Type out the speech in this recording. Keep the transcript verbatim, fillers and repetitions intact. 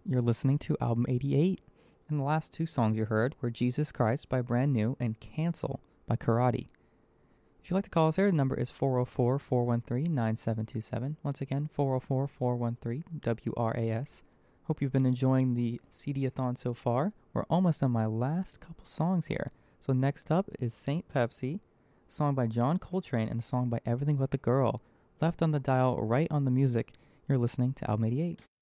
You're listening to album eighty-eight, and the last two songs you heard were Jesus Christ by Brand New and Cancel by Karate. If you'd like to call us here, the number is four oh four, four one three, nine seven two seven. Once again, four oh four, four one three, W R A S. Hope you've been enjoying the C D-a-thon so far. We're almost on my last couple songs here. So next up is Saint Pepsi, a song by John Coltrane, and a song by Everything But the Girl. Left on the dial, right on the music. You're listening to album eighty-eight.